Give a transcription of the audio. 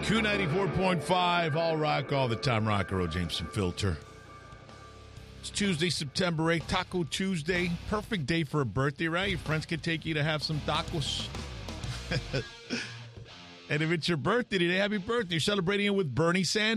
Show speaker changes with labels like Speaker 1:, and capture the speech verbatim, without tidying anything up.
Speaker 1: Q ninety-four point five, all rock, all the time, Rocker O. Jameson Filter. It's Tuesday, September eighth, Taco Tuesday. Perfect day for a birthday, right? Your friends can take you to have some tacos. And if it's your birthday today, happy birthday. You're celebrating it with Bernie Sanders.